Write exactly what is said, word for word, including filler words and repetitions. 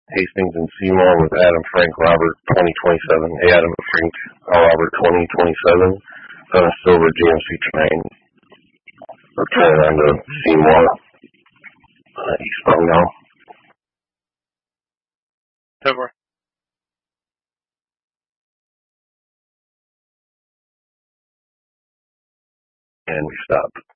Hastings and Seymour with Adam Frank Robert twenty twenty-seven. Adam Frank uh, Robert twenty twenty-seven. Son of Silver G M C train. We're turning on to Seymour. Uh, eastbound now. Over. And we stopped.